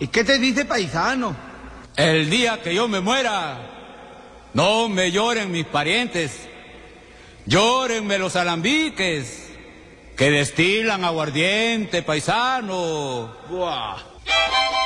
¿Y qué te dice, paisano? El día que yo me muera, no me lloren mis parientes, llórenme los alambiques que destilan aguardiente, paisano. Buah.